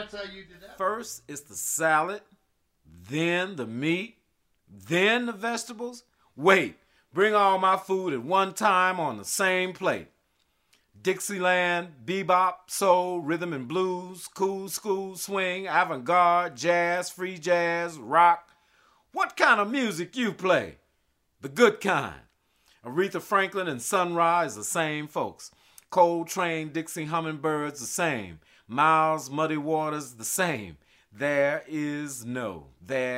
that's how you did that? First, it's the salad, then the meat, then the vegetables. Wait, bring all my food at one time on the same plate. Dixieland, bebop, soul, rhythm and blues, cool school, swing, avant-garde, jazz, free jazz, rock. What kind of music you play? The good kind. Aretha Franklin and Sun Ra is the same folks. Coltrane, Dixie Hummingbirds the same. Miles, Muddy Waters the same. There is no.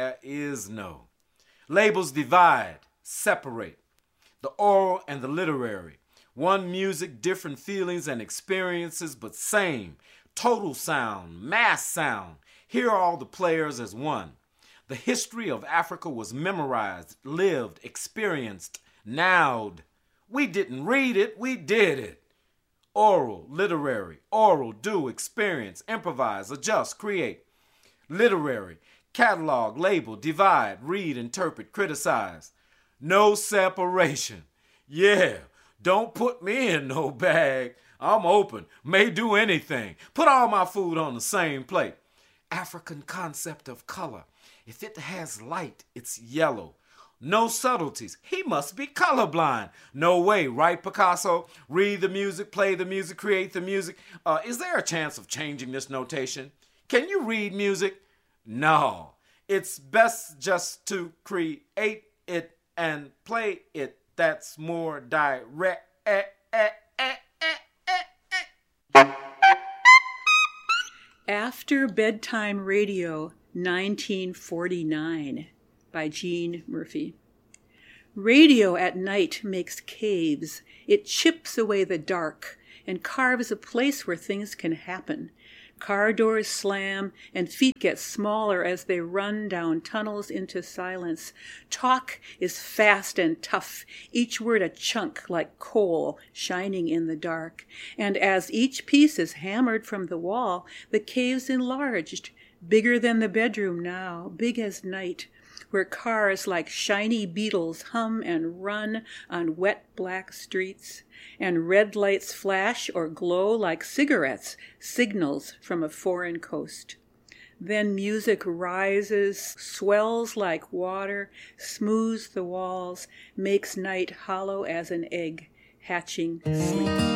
Labels divide, separate. The oral and the literary. One music, different feelings and experiences, but same. Total sound, mass sound. Hear all the players as one. The history of Africa was memorized, lived, experienced, nowed. We didn't read it, we did it. Oral, literary, oral, do, experience, improvise, adjust, create. Literary, catalog, label, divide, read, interpret, criticize. No separation. Yeah, don't put me in no bag. I'm open, may do anything. Put all my food on the same plate. African concept of color. If it has light, it's yellow. No subtleties. He must be colorblind. No way, right, Picasso? Read the music, play the music, create the music. Is there a chance of changing this notation? Can you read music? No. It's best just to create it and play it. That's more direct. After Bedtime Radio, 1949, by Gene Murphy. Radio at night makes caves. It chips away the dark and carves a place where things can happen. Car doors slam and feet get smaller as they run down tunnels into silence. Talk is fast and tough, each word a chunk like coal shining in the dark. And as each piece is hammered from the wall, the cave's enlarged, bigger than the bedroom now, big as night, where cars like shiny beetles hum and run on wet black streets, and red lights flash or glow like cigarettes, signals from a foreign coast. Then music rises, swells like water, smooths the walls, makes night hollow as an egg, hatching sleep.